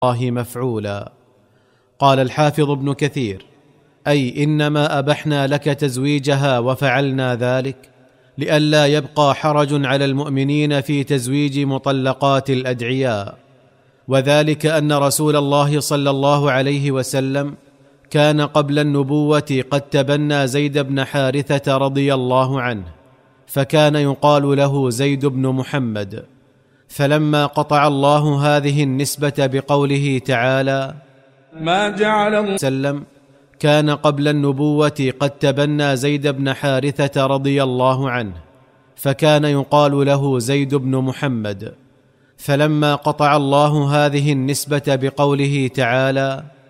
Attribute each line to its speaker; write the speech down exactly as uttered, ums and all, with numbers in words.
Speaker 1: الله مفعولا. قال الحافظ ابن كثير: أي إنما أبحنا لك تزويجها وفعلنا ذلك لئلا يبقى حرج على المؤمنين في تزويج مطلقات الأدعياء، وذلك أن رسول الله صلى الله عليه وسلم كان قبل النبوة قد تبنى زيد بن حارثة رضي الله عنه، فكان يقال له زيد بن محمد، فلما قطع الله هذه النسبة بقوله تعالى:
Speaker 2: ما جعل
Speaker 1: وسلم كان قبل النبوة قد تبنى زيد بن حارثة رضي الله عنه، فكان يقال له زيد بن محمد، فلما قطع الله هذه النسبة بقوله تعالى: